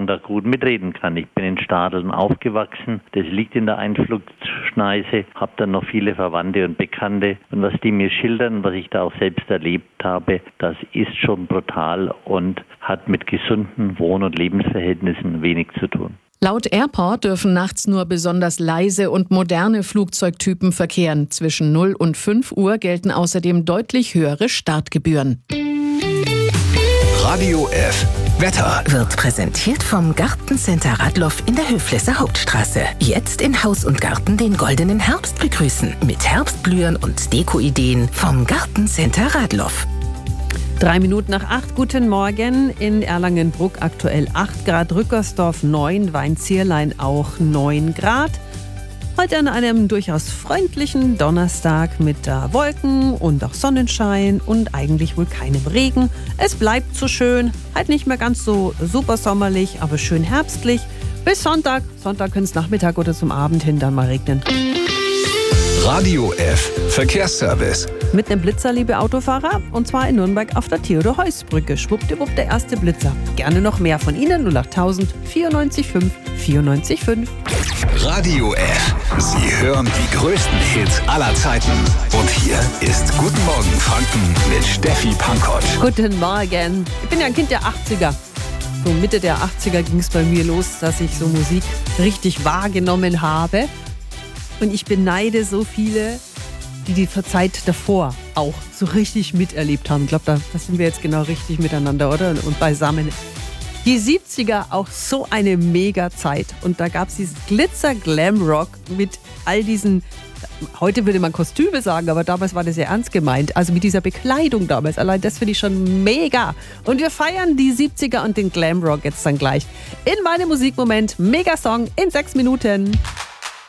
und da gut mitreden kann. Ich bin in Stadeln aufgewachsen, das liegt in der Einflussschneise, habe dann noch viele Verwandte und Bekannte und was die mir schildern, was ich da auch selbst erlebt habe, das ist schon brutal und hat mit gesunden Wohn- und Lebensverhältnissen wenig zu tun. Laut Airport dürfen nachts nur besonders leise und moderne Flugzeugtypen verkehren. Zwischen 0 und 5 Uhr gelten außerdem deutlich höhere Startgebühren. Radio F. Wetter wird präsentiert vom Gartencenter Radloff in der Höflesser Hauptstraße. Jetzt in Haus und Garten den goldenen Herbst begrüßen. Mit Herbstblühen und Dekoideen vom Gartencenter Radloff. 3 Minuten nach 8, guten Morgen. In Erlangen-Bruck aktuell 8 Grad, Rückersdorf 9, Weinzierlein auch 9 Grad. Heute an einem durchaus freundlichen Donnerstag mit Wolken und auch Sonnenschein und eigentlich wohl keinem Regen. Es bleibt so schön, halt nicht mehr ganz so super sommerlich, aber schön herbstlich. Bis Sonntag. Sonntag könnte es Nachmittag oder zum Abend hin dann mal regnen. Radio F. Verkehrsservice. Mit einem Blitzer, liebe Autofahrer, und zwar in Nürnberg auf der Theodor-Heuss-Brücke. Schwuppdiwupp, der erste Blitzer. Gerne noch mehr von Ihnen, 08000 94 5 94 5. Radio F. Sie hören die größten Hits aller Zeiten. Und hier ist Guten Morgen Franken mit Steffi Pankott. Guten Morgen. Ich bin ja ein Kind der 80er. So Mitte der 80er ging es bei mir los, dass ich so Musik richtig wahrgenommen habe. Und ich beneide so viele, die die Zeit davor auch so richtig miterlebt haben. Ich glaube, da sind wir jetzt genau richtig miteinander, oder? Und beisammen. Die 70er auch so eine Mega-Zeit. Und da gab es dieses Glitzer-Glam-Rock mit all diesen, heute würde man Kostüme sagen, aber damals war das ja ernst gemeint. Also mit dieser Bekleidung damals. Allein das finde ich schon mega. Und wir feiern die 70er und den Glam-Rock jetzt dann gleich. In meinem Musikmoment, Mega-Song in 6 Minuten.